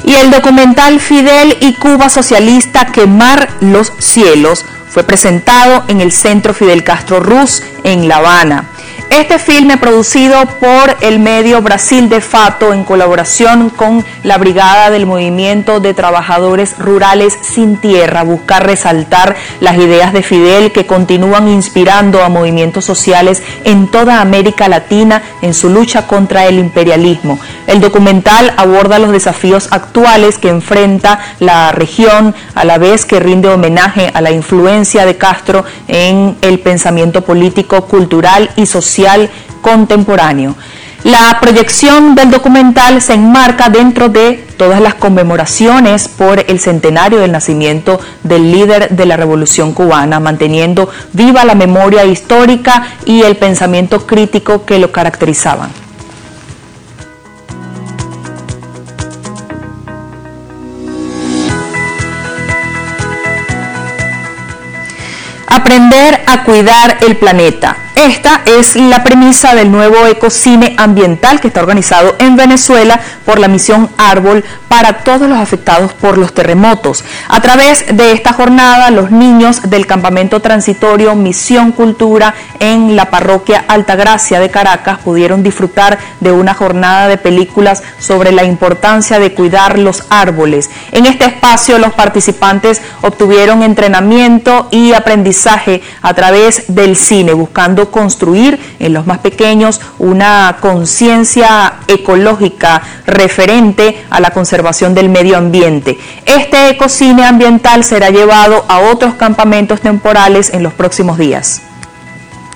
Y el documental Fidel y Cuba Socialista, Quemar los Cielos, fue presentado en el Centro Fidel Castro Ruz en La Habana. Este filme, producido por el medio Brasil de Fato en colaboración con la Brigada del Movimiento de Trabajadores Rurales Sin Tierra, busca resaltar las ideas de Fidel que continúan inspirando a movimientos sociales en toda América Latina en su lucha contra el imperialismo. El documental aborda los desafíos actuales que enfrenta la región, a la vez que rinde homenaje a la influencia de Castro en el pensamiento político, cultural y social contemporáneo. La proyección del documental se enmarca dentro de todas las conmemoraciones por el centenario del nacimiento del líder de la Revolución Cubana, manteniendo viva la memoria histórica y el pensamiento crítico que lo caracterizaban. Aprender a cuidar el planeta. Esta es la premisa del nuevo ecocine ambiental que está organizado en Venezuela por la misión Árbol para todos los afectados por los terremotos. A través de esta jornada, los niños del campamento transitorio Misión Cultura en la parroquia Altagracia de Caracas pudieron disfrutar de una jornada de películas sobre la importancia de cuidar los árboles. En este espacio, los participantes obtuvieron entrenamiento y aprendizaje a través del cine, buscando construir en los más pequeños una conciencia ecológica referente a la conservación del medio ambiente. Este ecocine ambiental será llevado a otros campamentos temporales en los próximos días.